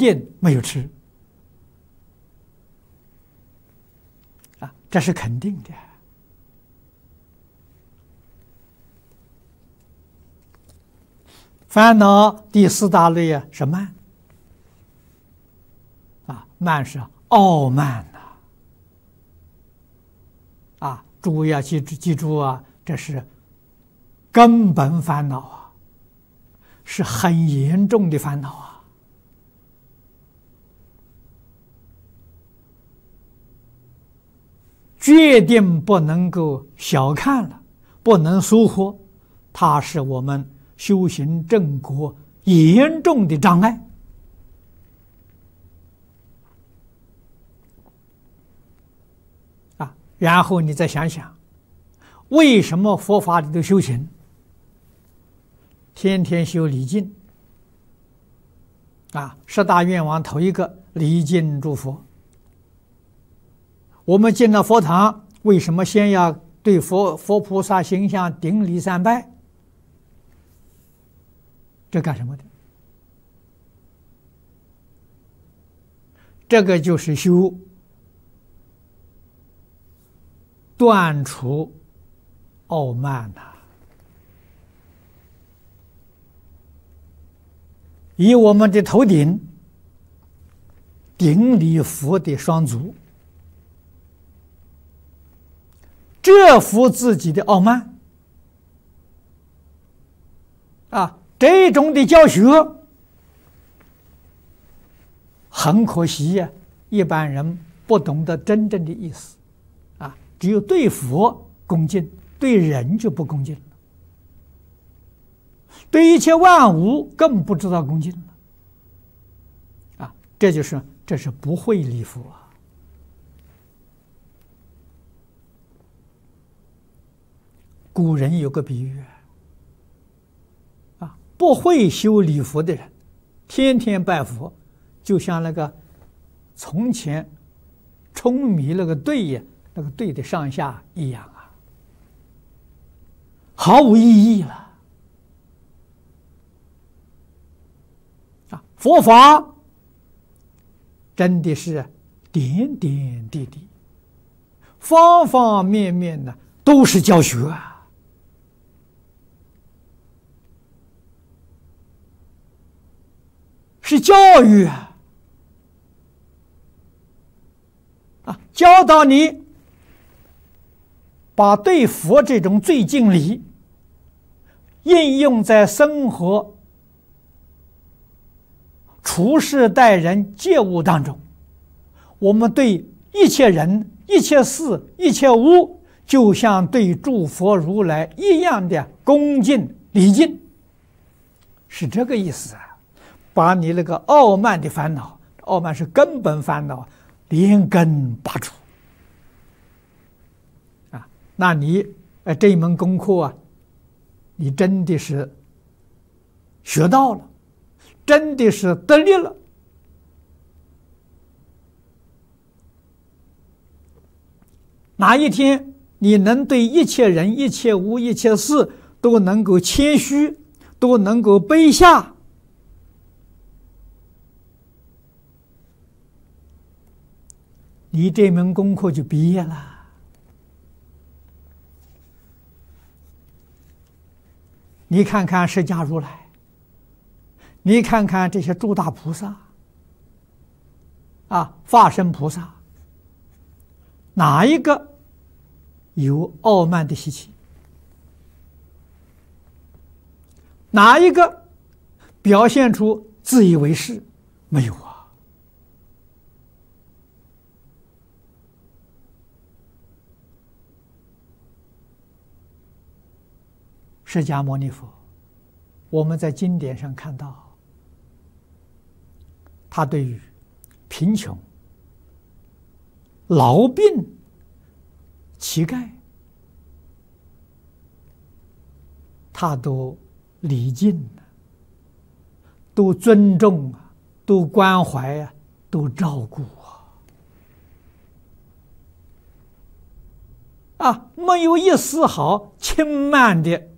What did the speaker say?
定没有吃啊，这是肯定的。烦恼第四大类啊是慢啊，慢是傲慢呐啊，诸位要记住啊，这是根本烦恼啊，是很严重的烦恼啊。决定不能够小看了，不能疏忽，它是我们修行正果严重的障碍啊。然后你再想想，为什么佛法里头修行天天修礼敬啊？十大愿望头一个礼敬诸佛。我们进了佛堂，为什么先要对佛菩萨形象顶礼三拜？这干什么的？这个就是修断除傲慢呐。以我们的头顶顶礼佛的双足，折服自己的傲慢啊，这种的教学很可惜呀，一般人不懂得真正的意思啊，只有对佛恭敬，对人就不恭敬了，对一切万物更不知道恭敬了啊，这是不会礼佛啊。古人有个比喻啊，不会修礼佛的人，天天拜佛，就像那个从前舂米那个队呀，那个队的上下一样啊，毫无意义了啊！佛法真的是点点滴滴，方方面面呢都是教学啊。是教育啊，教导你把对佛这种最敬礼应用在生活、处事待人接物当中。我们对一切人、一切事、一切物，就像对诸佛如来一样的恭敬礼敬，是这个意思啊。把你那个傲慢的烦恼，傲慢是根本烦恼，连根拔除啊！那你这一门功课啊，你真的是学到了，真的是得力了。哪一天你能对一切人、一切物、一切事都能够谦虚，都能够卑下，你这门功课就毕业了。你看看释迦如来，你看看这些诸大菩萨啊，化身菩萨，哪一个有傲慢的习气？哪一个表现出自以为是？没有啊。释迦牟尼佛，我们在经典上看到，他对于贫穷、痨病、乞丐，他都礼敬都尊重啊，都关怀啊，都照顾啊，没有一丝毫轻慢的